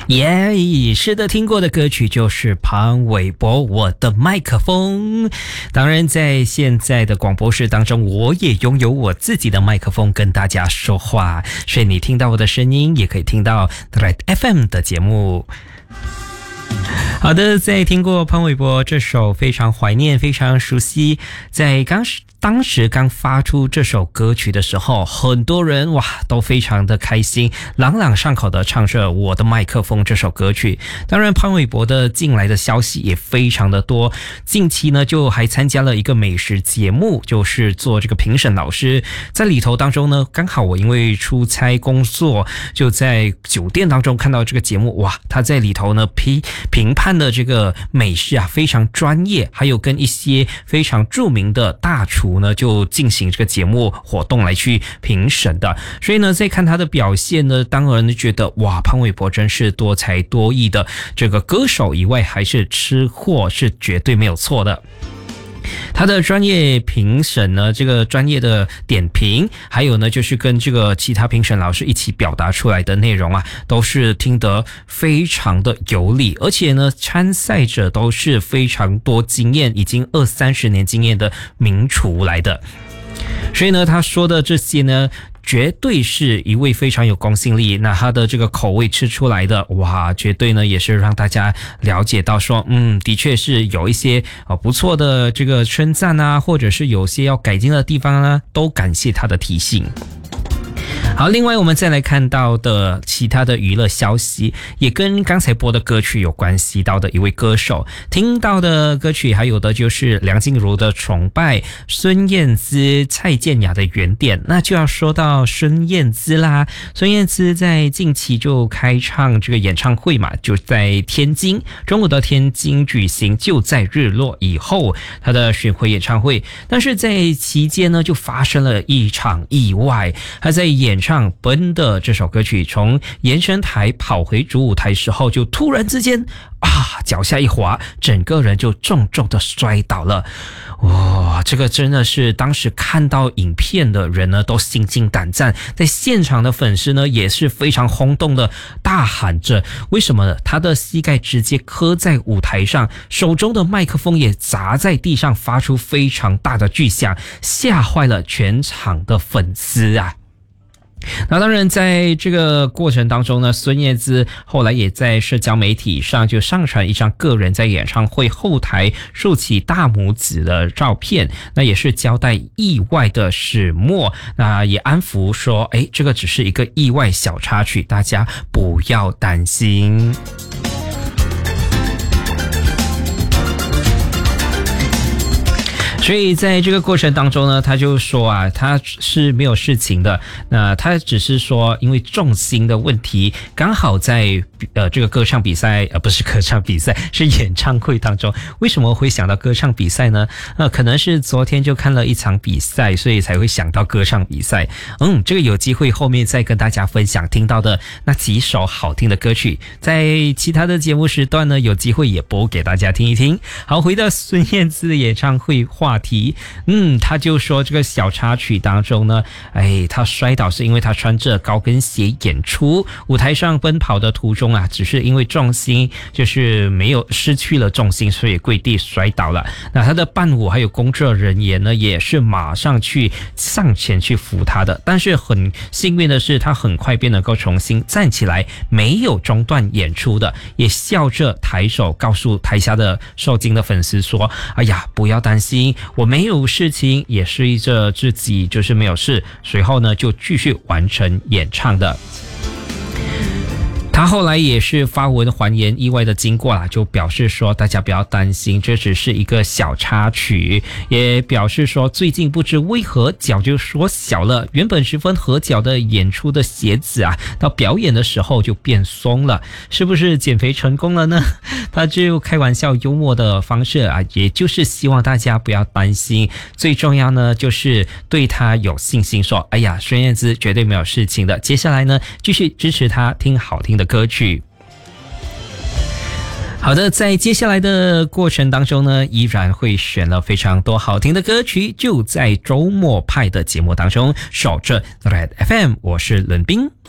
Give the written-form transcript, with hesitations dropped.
耶，是的，听过的歌曲就是潘玮柏我的麦克风。当然在现在的广播室当中，我也拥有我自己的麦克风跟大家说话，所以你听到我的声音也可以听到 Red FM 的节目。好的，在听过潘玮柏这首非常怀念非常熟悉，在当时刚发出这首歌曲的时候，很多人都非常的开心，朗朗上口的唱着我的麦克风这首歌曲。当然潘玮柏的近来的消息也非常的多，近期呢就还参加了一个美食节目，就是做这个评审老师。在里头当中呢，刚好我因为出差工作，就在酒店当中看到这个节目，他在里头呢评判的这个美食啊非常专业，还有跟一些非常著名的大厨呢就进行这个节目活动来去评审的。所以呢在看他的表现呢，当然觉得潘玮柏真是多才多艺的这个歌手以外，还是吃货是绝对没有错的。他的专业评审呢，这个专业的点评，还有呢就是跟这个其他评审老师一起表达出来的内容啊，都是听得非常的有理，而且呢参赛者都是非常多经验，已经20-30年经验的名厨来的。所以呢他说的这些呢绝对是一位非常有公信力，那他的这个口味吃出来的绝对呢也是让大家了解到说的确是有一些不错的这个称赞啊，或者是有些要改进的地方啊，都感谢他的提醒。好，另外我们再来看到的其他的娱乐消息，也跟刚才播的歌曲有关系到的一位歌手，听到的歌曲还有的就是梁静茹的崇拜，孙燕姿、蔡健雅的原点。那就要说到孙燕姿啦，孙燕姿在近期就开唱这个演唱会嘛，就在天津，中国的天津举行，就在日落以后她的巡回演唱会。但是在期间呢就发生了一场意外，她在演唱奔的这首歌曲，从延伸台跑回主舞台时候，就突然之间脚下一滑，整个人就重重的摔倒了。这个真的是当时看到影片的人呢都心惊胆战，在现场的粉丝呢也是非常轰动的大喊着，为什么呢？他的膝盖直接磕在舞台上，手中的麦克风也砸在地上，发出非常大的巨响，吓坏了全场的粉丝啊。那当然在这个过程当中呢，孙燕姿后来也在社交媒体上就上传一张个人在演唱会后台竖起大拇指的照片，那也是交代意外的始末，那也安抚说这个只是一个意外小插曲，大家不要担心。所以在这个过程当中呢，他就说他是没有事情的，那他只是说因为重心的问题，刚好在这个歌唱比赛不是歌唱比赛，是演唱会当中。为什么会想到歌唱比赛呢？可能是昨天就看了一场比赛，所以才会想到歌唱比赛。这个有机会后面再跟大家分享听到的那几首好听的歌曲，在其他的节目时段呢有机会也播给大家听一听。好，回到孙燕姿的演唱会话题，他就说这个小插曲当中呢，他摔倒是因为他穿着高跟鞋演出，舞台上奔跑的途中只是因为重心就是没有失去了重心，所以跪地摔倒了。那他的伴舞还有工作人员呢也是马上去上前去扶他的，但是很幸运的是他很快便能够重新站起来，没有中断演出的，也笑着抬手告诉台下的受惊的粉丝说，不要担心，我没有事情，也示意着自己就是没有事，随后呢就继续完成演唱的。他后来也是发文还原意外的经过啦，就表示说大家不要担心，这只是一个小插曲，也表示说最近不知为何脚就缩小了，原本十分合脚的演出的鞋子到表演的时候就变松了，是不是减肥成功了呢？他就开玩笑幽默的方式也就是希望大家不要担心，最重要呢就是对他有信心，说孙燕姿绝对没有事情的，接下来呢继续支持他，听好听的歌曲。好的，在接下来的过程当中呢，依然会选了非常多好听的歌曲，就在周末派的节目当中守着 Red FM， 我是伦斌。